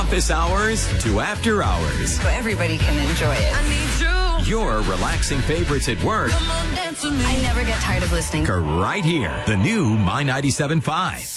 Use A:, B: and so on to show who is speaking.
A: office hours to after hours.
B: So everybody can enjoy it.
A: Your relaxing favorites at work
B: I never get tired of listening.
A: are right here. The new My 97.5.